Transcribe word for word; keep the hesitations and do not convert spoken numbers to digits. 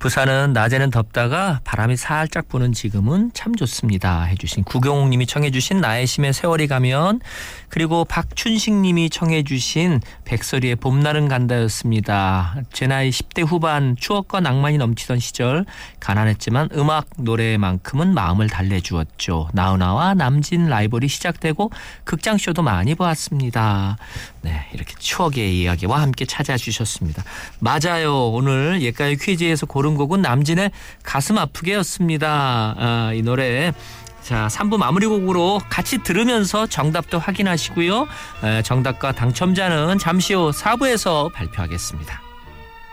부산은 낮에는 덥다가 바람이 살짝 부는 지금은 참 좋습니다 해주신 구경옥 님이 청해 주신 나의 심의 세월이 가면, 그리고 박춘식 님이 청해 주신 백설이의 봄날은 간다였습니다. 제 나이 십 대 후반 추억과 낭만이 넘치던 시절, 가난했지만 음악 노래만큼은 마음을 달래주었죠. 나훈아와 남진 라이벌이 시작되고 극장쇼도 많이 보았습니다. 네, 이렇게 추억의 이야기와 함께 찾아주셨습니다. 맞아요. 오늘 옛가요 퀴즈에서 고른 곡은 남진의 가슴 아프게였습니다. 아, 이 노래 자 삼 부 마무리곡으로 같이 들으면서 정답도 확인하시고요. 에, 정답과 당첨자는 잠시 후 사 부에서 발표하겠습니다.